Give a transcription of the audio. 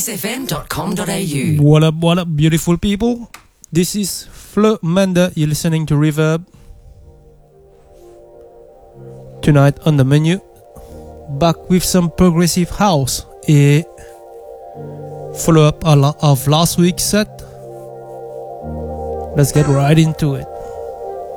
sfm.com.au. What up, beautiful people? This is Flo Manda. You're listening to Reverb. Tonight on the menu, back with some progressive house. A follow-up of last week's set. Let's get right into it.